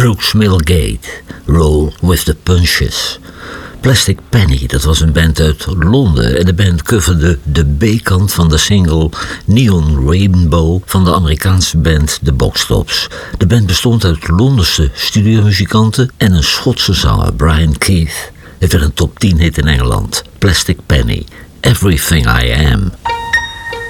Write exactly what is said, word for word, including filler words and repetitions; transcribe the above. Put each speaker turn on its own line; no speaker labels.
Brooks Millgate, Roll with the Punches. Plastic Penny, dat was een band uit Londen en de band coverde de B-kant van de single Neon Rainbow van de Amerikaanse band The Box Tops. De band bestond uit Londense studiomuzikanten en een Schotse zanger, Brian Keith. Het werd een top tien hit in Engeland. Plastic Penny, Everything I Am.